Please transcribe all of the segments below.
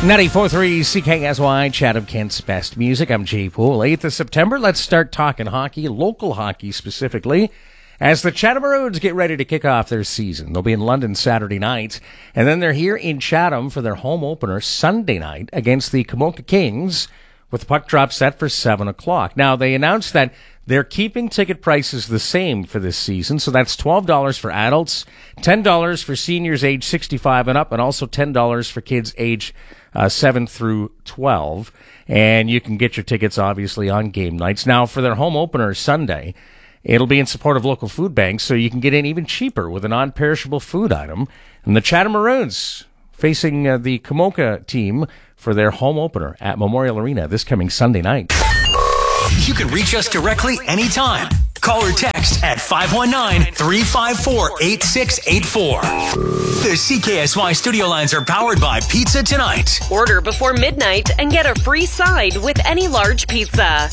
94.3 CKSY, Chatham, Kent's best music. I'm Jay Poole. 8th of September, let's start talking hockey, local hockey specifically, as the Chatham Maroons get ready to kick off their season. They'll be in London Saturday night, and then they're here in Chatham for their home opener Sunday night against the Camoka Kings, with the puck drop set for 7 o'clock. Now, they announced that they're keeping ticket prices the same for this season, so that's $12 for adults, $10 for seniors age 65 and up, and also $10 for kids age 7 through 12. And you can get your tickets, obviously, on game nights. Now, for their home opener Sunday, it'll be in support of local food banks, so you can get in even cheaper with a non-perishable food item. And the Chatham Maroons facing the Camoka team for their home opener at Memorial Arena this coming Sunday night. You can reach us directly anytime. Call or text at 519-354-8684. The CKSY studio lines are powered by Pizza Tonight. Order before midnight and get a free side with any large pizza.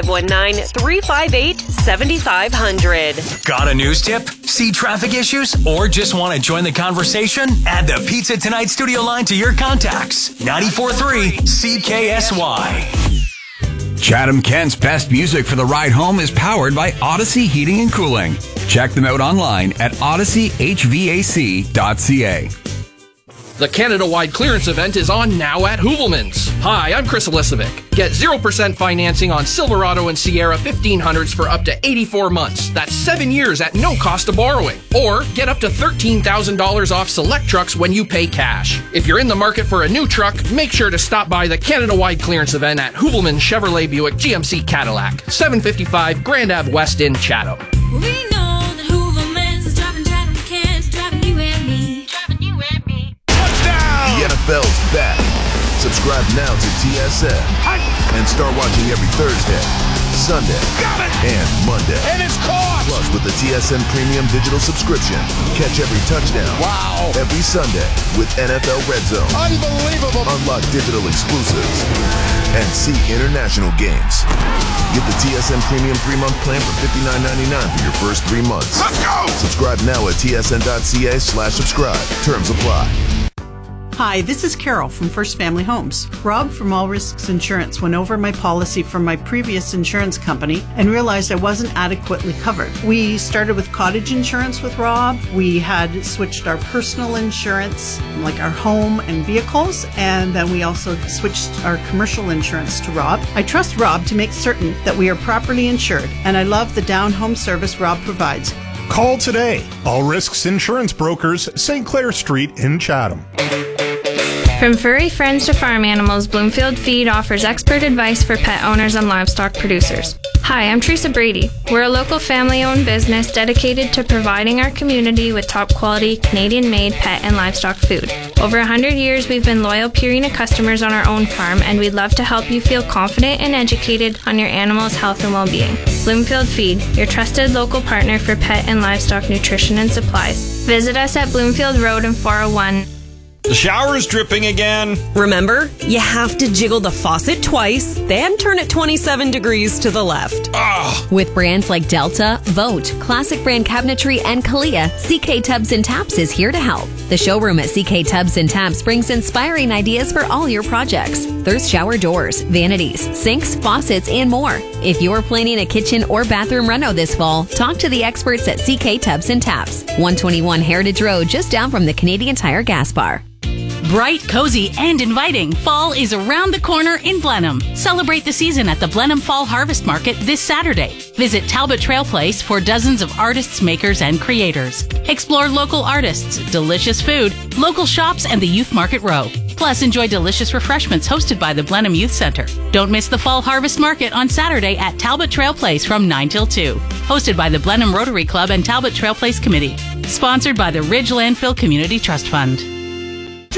519-358-7500. Got a news tip? See traffic issues? Or just want to join the conversation? Add the Pizza Tonight studio line to your contacts. 94.3 CKSY. Chatham Kent's best music for the ride home is powered by Odyssey Heating and Cooling. Check them out online at odysseyhvac.ca. The Canada-wide clearance event is on now at Hoovelmans. Hi, I'm Chris Elisovic. Get 0% financing on Silverado and Sierra 1500s for up to 84 months. That's 7 years at no cost of borrowing. Or get up to $13,000 off select trucks when you pay cash. If you're in the market for a new truck, make sure to stop by the Canada-wide clearance event at Hoovelmans Chevrolet Buick GMC Cadillac, 755 Grand Ave West in Chatham. We know that Hoovelmans is driving Chatham Kent, driving you and me. The NFL's back. Subscribe now to TSN and start watching every Thursday, Sunday, and Monday. And it's caught! Plus, with the TSN Premium Digital subscription, catch every touchdown. Wow! Every Sunday with NFL Red Zone. Unbelievable! Unlock digital exclusives and see international games. Get the TSN Premium 3-month plan for $59.99 for your first 3 months. Let's go! Subscribe now at tsn.ca/subscribe. Terms apply. Hi, this is Carol from First Family Homes. Rob from All Risks Insurance went over my policy from my previous insurance company and realized I wasn't adequately covered. We started with cottage insurance with Rob. We had switched our personal insurance, like our home and vehicles, and then we also switched our commercial insurance to Rob. I trust Rob to make certain that we are properly insured, and I love the down home service Rob provides. Call today. All Risks Insurance Brokers, St. Clair Street in Chatham. From furry friends to farm animals, Bloomfield Feed offers expert advice for pet owners and livestock producers. Hi, I'm Teresa Brady. We're a local family-owned business dedicated to providing our community with top-quality, Canadian-made pet and livestock food. Over 100 years, we've been loyal Purina customers on our own farm, and we'd love to help you feel confident and educated on your animal's health and well-being. Bloomfield Feed, your trusted local partner for pet and livestock nutrition and supplies. Visit us at Bloomfield Road and 401. The shower is dripping again. Remember, you have to jiggle the faucet twice, then turn it 27 degrees to the left. Ugh. With brands like Delta, Vote, Classic Brand Cabinetry, and Kalia, CK Tubs and Taps is here to help. The showroom at CK Tubs and Taps brings inspiring ideas for all your projects. There's shower doors, vanities, sinks, faucets, and more. If you're planning a kitchen or bathroom reno this fall, talk to the experts at CK Tubs and Taps. 121 Heritage Road, just down from the Canadian Tire gas bar. Bright, cozy, and inviting, fall is around the corner in Blenheim. Celebrate the season at the Blenheim Fall Harvest Market this Saturday. Visit Talbot Trail Place for dozens of artists, makers, and creators. Explore local artists, delicious food, local shops, and the Youth Market Row. Plus, enjoy delicious refreshments hosted by the Blenheim Youth Center. Don't miss the Fall Harvest Market on Saturday at Talbot Trail Place from 9 till 2. Hosted by the Blenheim Rotary Club and Talbot Trail Place Committee. Sponsored by the Ridge Landfill Community Trust Fund.